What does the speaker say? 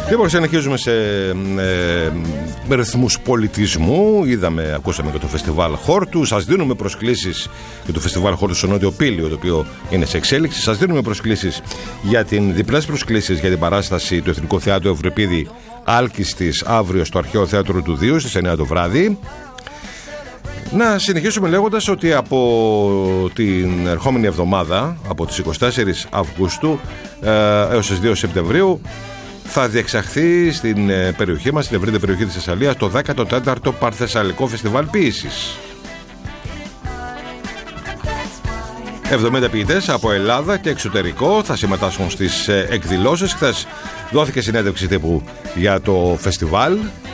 Λοιπόν, συνεχίζουμε σε ρυθμούς πολιτισμού. Ακούσαμε και το φεστιβάλ Χόρτου. Σας δίνουμε προσκλήσεις για το φεστιβάλ Χόρτου στο Νότιο Πήλιο, το οποίο είναι σε εξέλιξη. Σας δίνουμε προσκλήσεις για διπλές προσκλήσεις για την παράσταση του Εθνικού Θεάτρου Ευρυπίδη Άλκηστης αύριο στο Αρχαίο Θέατρο του Δίου στις 9 το βράδυ. Να συνεχίσουμε λέγοντας ότι από την ερχόμενη εβδομάδα, από τις 24 Αυγούστου έως τις 2 Σεπτεμβρίου, θα διεξαχθεί στην περιοχή μας, στην ευρύτερη περιοχή της Θεσσαλίας, το 14ο Παρθεσσαλικό Φεστιβάλ Ποίησης. 70 ποιητές από Ελλάδα και εξωτερικό θα συμμετάσχουν στις εκδηλώσεις. Χθες δόθηκε συνέντευξη τύπου για το φεστιβάλ